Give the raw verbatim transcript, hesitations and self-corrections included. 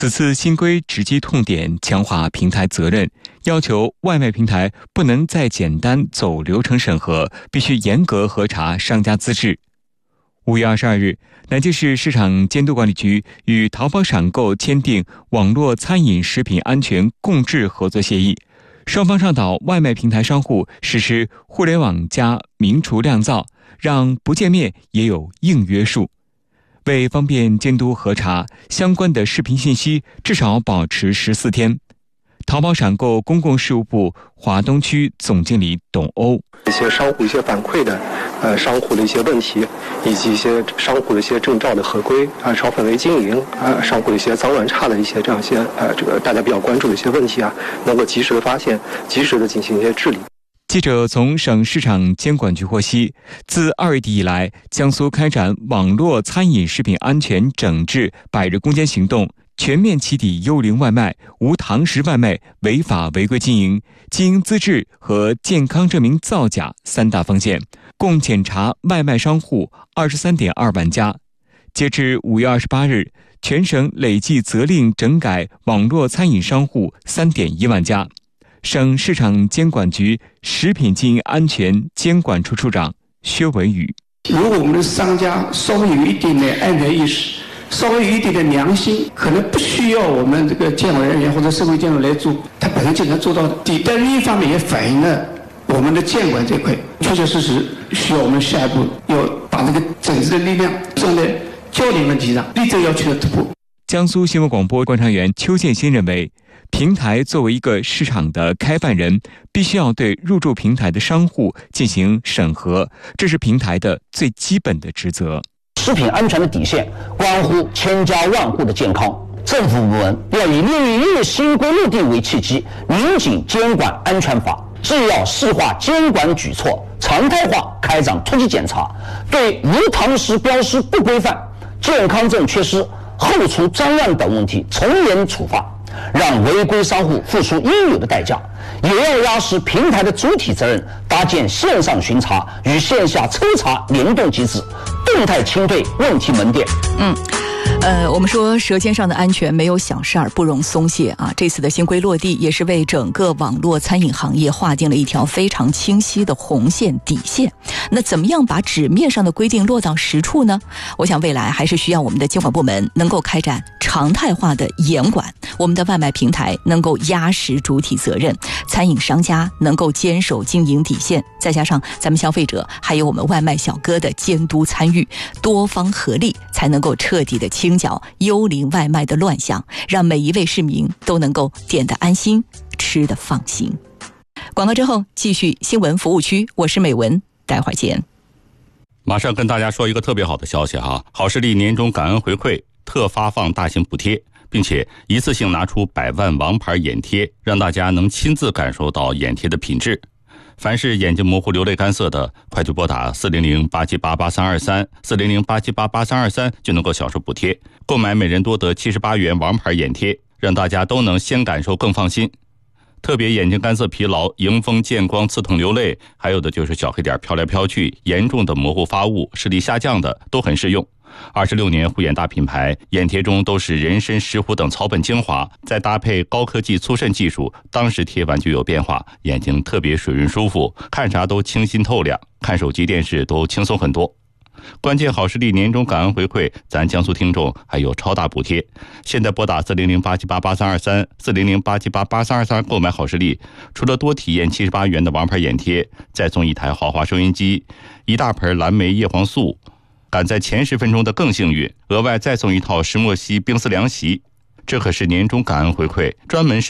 此次新规直击痛点，强化平台责任，要求外卖平台不能再简单走流程审核，必须严格核查商家资质。五月二十二日，南京市市场监督管理局与淘宝闪购签订网络餐饮食品安全共治合作协议，双方倡导外卖平台商户实施互联网加明厨亮灶，让不见面也有硬约束。为方便监督核查，相关的视频信息至少保持十四天。淘宝闪购公共事务部华东区总经理董欧： 一些商户一些反馈的，呃，商户的一些问题，以及一些商户的一些证照的合规啊、超范围经营啊、商户的一些脏乱差的一些这样一些呃，这个大家比较关注的一些问题啊，能够及时的发现，及时的进行一些治理。 记者从省市场监管局获悉，自二月底以来，江苏开展网络餐饮食品安全整治百日攻坚行动，全面起底幽灵外卖、无堂食外卖违法违规经营、经营资质和健康证明造假三大风险，共检查外卖商户二十三点二万家。截至五月二十八日，全省累计责令整改网络餐饮商户三点一万家。省市场监管局食品经营安全监管处处长薛文宇： 如果我们的商家稍微有一点的安全意识，稍微有一点的良心，可能不需要我们这个监管人员或者社会监管来做，他本身就能做到的。但另一方面也反映了我们的监管这块确确实实需要我们下一步要把这个整治的力量用在焦点问题上，力争要取得突破。 江苏新闻广播观察员邱建新认为，平台作为一个市场的开办人，必须要对入驻平台的商户进行审核，这是平台的最基本的职责。 食品安全的底线关乎千家万户的健康，政府部门要以六月一日新规落地为契机，拧紧监管安全法，既要细化监管举措，常态化开展突击检查，对无堂食标识不规范、健康证缺失、后厨脏乱等问题从严处罚，让违规商户付出应有的代价，也要压实平台的主体责任，搭建线上巡查与线下抽查联动机制，动态清退问题门店。 嗯。呃，我们说舌尖上的安全没有小事儿，不容松懈啊！这次的新规落地，也是为整个网络餐饮行业划定了一条非常清晰的红线底线。那怎么样把纸面上的规定落到实处呢？我想未来还是需要我们的监管部门能够开展常态化的严管，我们的外卖平台能够压实主体责任，餐饮商家能够坚守经营底线，再加上咱们消费者还有我们外卖小哥的监督参与，多方合力，才能够彻底的清剿幽灵外卖的乱象，让每一位市民都能够点得安心，吃得放心。广告之后继续新闻服务区，我是美文，待会儿见。 马上跟大家说一个特别好的消息哈，好视力年终感恩回馈特发放大型补贴，并且一次性拿出百万王牌眼贴，让大家能亲自感受到眼贴的品质。凡是眼睛模糊、流泪干涩的，快去拨打四零零八七八八三二三 四零零八七八八三二三就能够享受补贴，购买每人多得七十八元王牌眼贴，让大家都能先感受更放心。特别眼睛干涩、疲劳、迎风见光、刺痛流泪，还有的就是小黑点飘来飘去，严重的模糊发物、视力下降的都很适用。二十六年护眼大品牌，眼贴中都是人参、石斛等草本精华，再搭配高科技粗渗技术，当时贴完就有变化，眼睛特别水润舒服，看啥都清新透亮，看手机电视都轻松很多。关键好视力年终感恩回馈，咱江苏听众还有超大补贴。现在拨打四零零八七八八三二三 四零零八七八八三二三购买好视力，除了多体验七十八元的王牌眼贴，再送一台豪华收音机、一大盆蓝莓叶黄素，赶在前十分钟的更幸运，额外再送一套石墨烯冰丝凉席。这可是年终感恩回馈，专门